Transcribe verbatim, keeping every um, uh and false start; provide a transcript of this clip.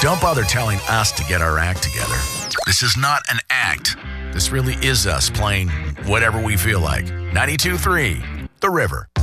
Don't bother telling us to get our act together. This is not an act. This really is us playing whatever we feel like. ninety-two point three, The River.